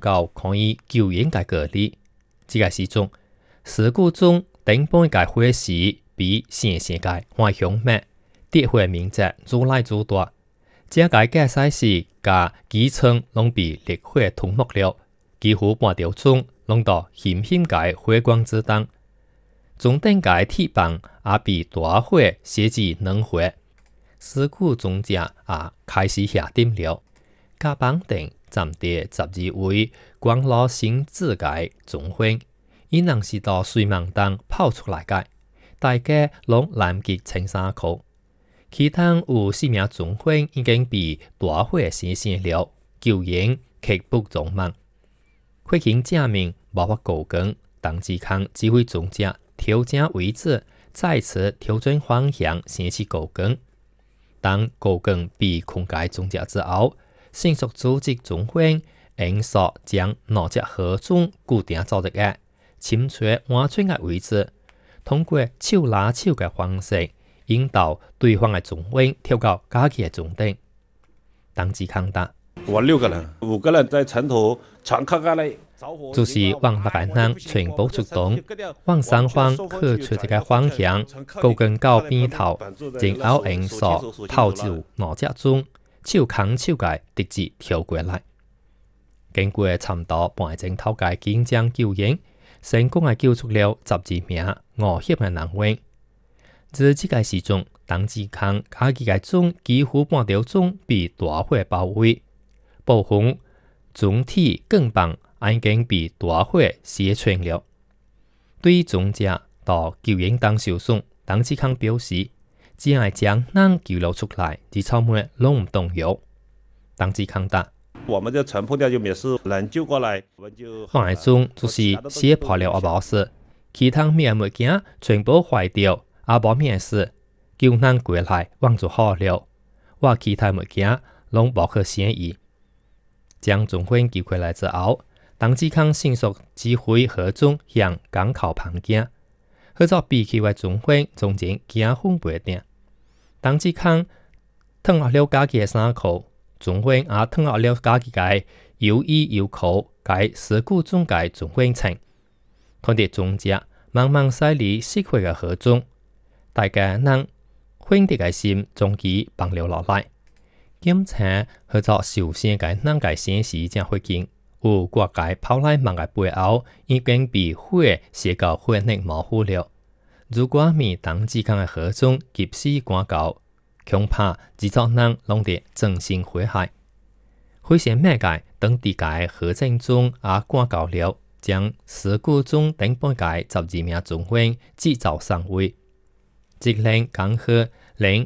告可以救援嘅个例。这个时阵，事故中顶半嘅火势比先前嘅还凶猛，跌火面积愈来愈大。这个驾驶室甲基层拢被烈火吞没了，几乎半条钟拢到险险嘅火光之中。中顶嘅铁棒也被大火烧至两火，事故中者也开始下点了。甲绑定暂伫12位光路新子嘅总会，因人是到水网中跑出来嘅，大家拢南极穿衫裤。其他有4名总会已经被大火烧死了，救援刻不容缓。火警证明无法过关，当志康指挥中者调整位置，再次调整方向，先去过关。当过关被困解中者之后，迅速组织总会应索将两只河中固定走入嘅，侵取安全嘅位置，通过手拉手嘅方式。引导对方的总会跳到家己的总顶。当志康答： 我6个人，5个人在城头传开下来， 就是往6个人全部出动，往双方去出一个方向，高跟到边头，然后用手套住两只钟，手扛手界直接跳过来。经过差不多半个钟头嘅紧张救援，成功嘅救出了12名遇险嘅人员。在这个时阵，当志康家己嘅钟几乎半条钟被大火包围，部分总体钢棒已经被大火烧穿了。对于总者到救援当受损，当志康表示，只系将人救了出来，而草木拢唔动摇。当志康答： 我们就全破掉就没事，人救过来，我们就。 放喺中就是写破了也冇事，其他咩物件全部坏掉。也无咩事，救人过来往就好了。我其他物件拢无可嫌疑。将总会救回来之后，当志康迅速指挥河中向港口旁行，合作避去的总会从前惊魂未定。当志康脱落了家己的衫裤，总会也脱落了家己嘅油衣油裤，该事故中嘅总会穿，看到总者茫茫驶离熄火嘅河中。大家人兄弟嘅心终于放了落来。检查合作受伤嘅人嘅生死正火警，有各界跑来望嘅背后已经被火烧到火力模糊了。如果未当志康嘅河中及时赶到，恐怕制作人拢得真心火害。火线咩界当地界河政中也赶到了，将事故中顶半界12名总会制造上位。职令港河令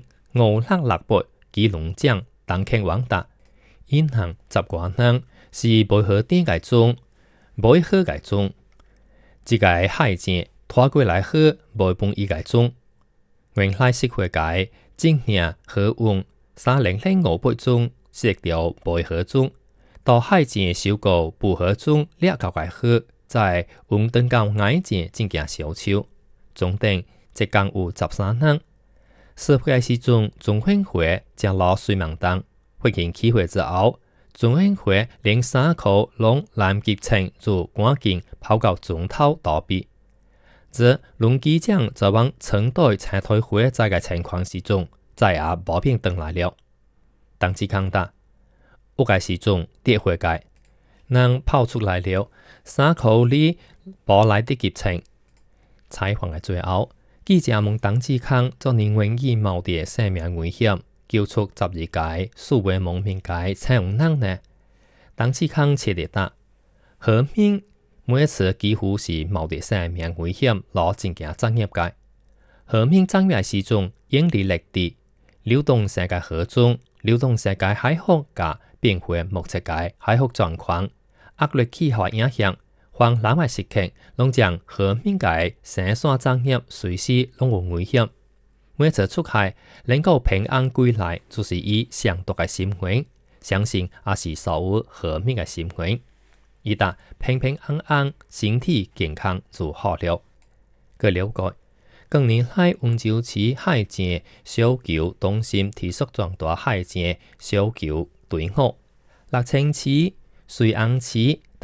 568基隆奖当庆王达，因行10多人是背河点嘅钟，背河嘅钟，这个海线拖过来河背半伊嘅钟，原来熄火界正年河运30058钟熄掉背河钟，到海线收购背河钟掠到嘅河，在运登到海线正行小手，总顶。一共有13人。事发嘅时阵，总会火降落水网中，火警起火之后，总会火连衫裤拢来及穿，就赶紧跑到总头躲避。在龙机长就往城队踩退火灾嘅情况时阵，再也无变回来了。当志康答：有嘅时阵跌火界，人跑出来了，衫裤里无来得及穿。采访嘅最后。记者问当志康做人员以冒着生命危险救出12个素未蒙面嘅彩虹人呢？当志康切地答：河面每一次几乎是冒着生命危险攞正行作业嘅。河面作业时阵引力力地，流动性嘅河中，流动性嘅海河嘅变化目测嘅海河状况，恶劣气候影响。防南嘅时刻，拢将河面嘅生线作业随时拢有危险。每次出海能够平安归来，就是以上大嘅心愿，相信也是所有河面嘅心愿。伊答平平安安，身体健康就好了。據了解，近年來溫州市海線小橋東線提速壯大海線小橋隊伍，樂清市、瑞安市、